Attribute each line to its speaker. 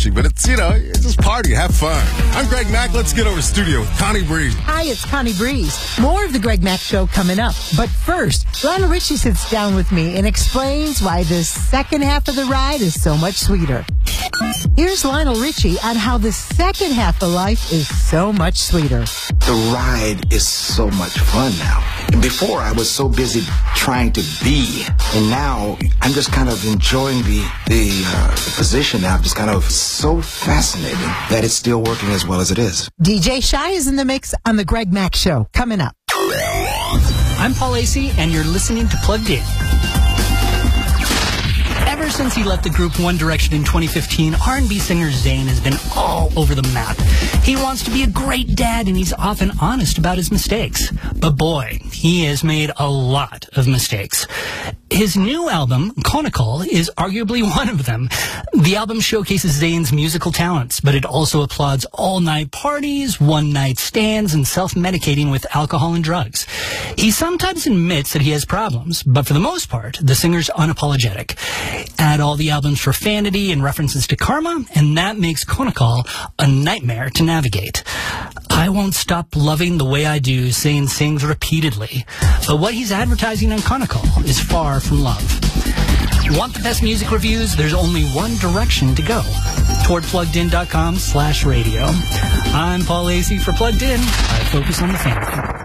Speaker 1: refreshing, but it's, it's just party, have fun. I'm Greg Mack. Let's get over to studio with Connie Breeze.
Speaker 2: Hi, it's Connie Breeze. More of the Greg Mack Show coming up. But first, Lionel Richie sits down with me and explains why the second half of the ride is so much sweeter. Here's Lionel Richie on how the second half of life is so much sweeter.
Speaker 3: The ride is so much fun now. And before, I was so busy trying to be. And now, I'm just kind of enjoying the position now. I'm just kind of so fascinated that it's still working as well as it is.
Speaker 2: DJ Shy is in the mix on the Greg Mack Show. Coming up.
Speaker 4: I'm Paul Asay, and you're listening to Plugged In. Ever since he left the group One Direction in 2015, R&B singer Zayn has been all over the map. He wants to be a great dad, and he's often honest about his mistakes. But boy, he has made a lot of mistakes. His new album, Conical, is arguably one of them. The album showcases Zayn's musical talents, but it also applauds all-night parties, one-night stands, and self-medicating with alcohol and drugs. He sometimes admits that he has problems, but for the most part, the singer's unapologetic. Add all the album's profanity and references to karma, and that makes Conical a nightmare to navigate. I Won't Stop Loving the Way I Do, Zayn sings repeatedly. But what he's advertising on Conical is far from love. Want the best music reviews? There's only one direction to go. Toward PluggedIn.com/radio. I'm Paul Asay for Plugged In. I focus on the family.